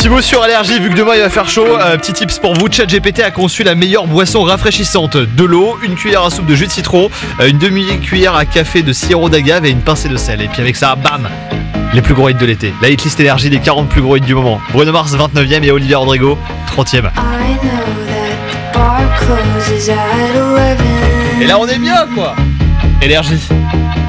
Petit mot sur allergie, vu que demain il va faire chaud. Petit tips pour vous, ChatGPT a conçu la meilleure boisson rafraîchissante. De l'eau, une cuillère à soupe de jus de citron, une demi-cuillère à café de sirop d'agave et une pincée de sel. Et puis avec ça, bam, les plus gros hits de l'été. La hitlist énergie des 40 plus gros hits du moment. Bruno Mars 29e et Olivia Rodrigo 30e. Et là on est bien quoi. Énergie.